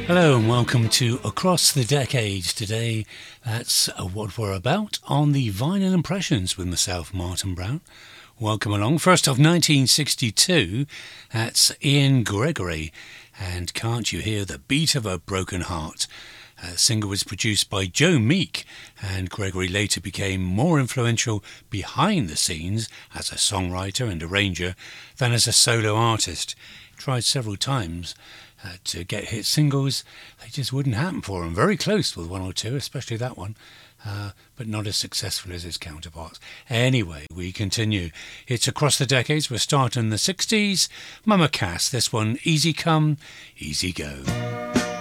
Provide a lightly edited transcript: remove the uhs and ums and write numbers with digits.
Hello and welcome to Across the Decades. Today, that's what we're about on the Vinyl Impressions with myself, Martin Brown. Welcome along. First off, 1962, that's Ian Gregory and Can't You Hear the Beat of a Broken Heart. The single was produced by Joe Meek, and Gregory later became more influential behind the scenes as a songwriter and arranger than as a solo artist. He tried several times to get hit singles. They just wouldn't happen for him. Very close with one or two, especially that one, but not as successful as his counterparts. Anyway, we continue. It's Across the Decades. We're starting in the 60s. Mama Cass, this one, Easy Come, Easy Go.